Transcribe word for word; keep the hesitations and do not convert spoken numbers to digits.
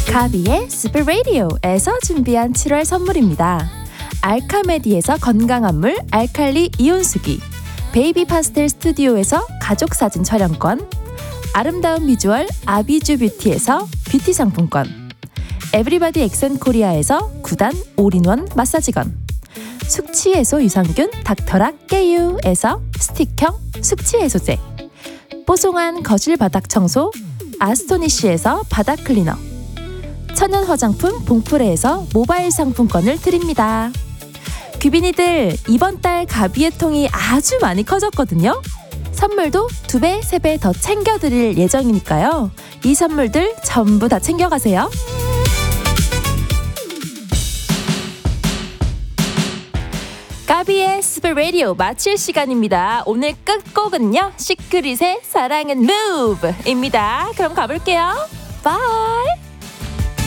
가비의 스페 라디오에서 준비한 칠월 선물입니다. 알카메디에서 건강한 물 알칼리 이온수기, 베이비 파스텔 스튜디오에서 가족사진 촬영권, 아름다운 비주얼 아비주 뷰티에서 뷰티 상품권, 에브리바디 엑센코리아에서 구단 올인원 마사지건, 숙취해소 유산균 닥터락 깨유에서 스틱형 숙취해소제, 뽀송한 거실 바닥 청소 아스토니쉬에서 바닥 클리너, 천연 화장품 봉프레에서 모바일 상품권을 드립니다. 귀빈이들, 이번 달 가비의 통이 아주 많이 커졌거든요. 선물도 두 배, 세 배 더 챙겨드릴 예정이니까요. 이 선물들 전부 다 챙겨가세요. 가비의 스페 라디오 마칠 시간입니다. 오늘 끝곡은요, 시크릿의 사랑은 무브입니다. 그럼 가볼게요.